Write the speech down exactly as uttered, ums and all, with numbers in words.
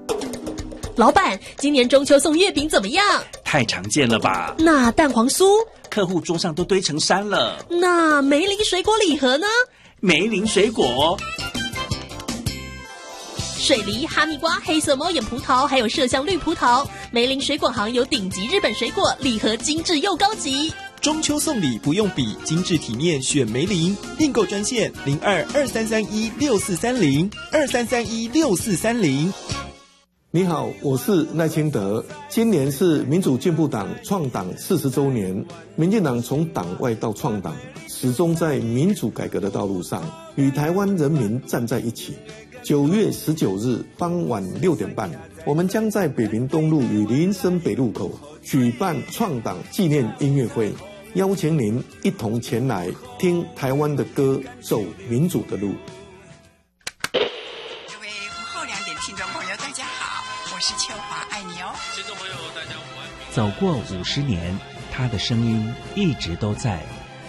老板，今年中秋送月饼怎么样？ 太常见了吧？ 那蛋黄酥？ 客户桌上都堆成山了。 那梅林水果礼盒呢？ 梅林水果。 水梨、哈密瓜、黑色猫眼葡萄，还有麝香绿葡萄。梅林水果行有顶级日本水果，礼盒精致又高级。 中秋送礼不用比，精致体面选梅林。订购专线零二二三三一六四三零二三三一六四三零。 你好，我是赖清德。今年是民主进步党创党四十周年，民进党从党外到创党，始终在民主改革的道路上，与台湾人民站在一起。九月十九日傍晚六点半，我们将在北平东路与林森北路口举办创党纪念音乐会，邀请您一同前来听台湾的歌，走民主的路。 各位午后两点听众朋友，大家好，我是秋华，爱你哦。 听众朋友，大家午安。 走过五十年，他的声音一直都在。